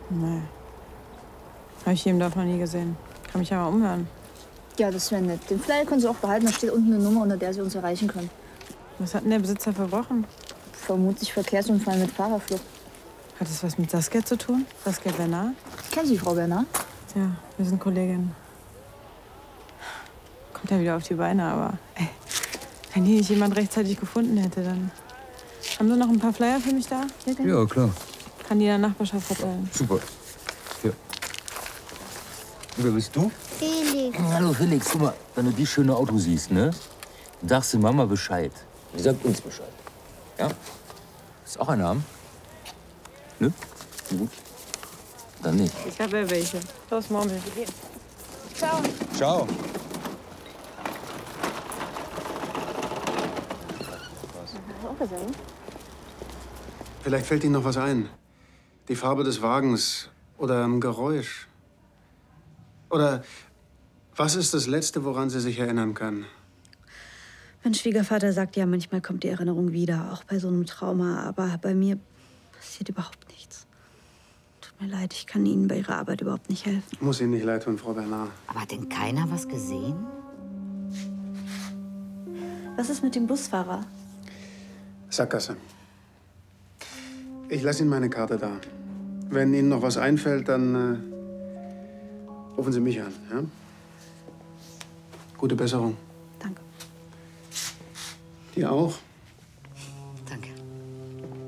Nee. Habe ich jedem Dorf noch nie gesehen. Kann mich ja mal umhören. Ja, das wäre nett. Den Flyer können Sie auch behalten. Da steht unten eine Nummer, unter der Sie uns erreichen können. Was hat denn der Besitzer verbrochen? Vermutlich Verkehrsunfall mit Fahrerflucht. Hat das was mit Saskia zu tun? Saskia Bernard? Kennen Sie Frau Bernard? Ja, wir sind Kolleginnen. Kommt ja wieder auf die Beine, aber ey, wenn die nicht jemand rechtzeitig gefunden hätte, dann... Haben Sie noch ein paar Flyer für mich da? Ja, klar. Kann die in der Nachbarschaft verteilen. Super. Ja. Wer bist du? Felix. Hallo Felix, guck mal, wenn du die schöne Auto siehst, ne? Dann sagst du Mama Bescheid. Die sagt uns Bescheid. Ja? Ist auch ein Name? Ne? Gut. Dann nicht. Ich habe ja welche. Los, Murmel. Ciao. Ciao. Vielleicht fällt Ihnen noch was ein. Die Farbe des Wagens oder ein Geräusch. Oder was ist das Letzte, woran sie sich erinnern kann? Mein Schwiegervater sagt ja, manchmal kommt die Erinnerung wieder, auch bei so einem Trauma. Aber bei mir passiert überhaupt nichts. Tut mir leid, ich kann Ihnen bei Ihrer Arbeit überhaupt nicht helfen. Muss Ihnen nicht leid tun, Frau Bernard. Aber hat denn keiner was gesehen? Was ist mit dem Busfahrer? Sackgasse. Ich lasse Ihnen meine Karte da. Wenn Ihnen noch was einfällt, dann rufen Sie mich an. Ja? Gute Besserung. Danke. Dir auch.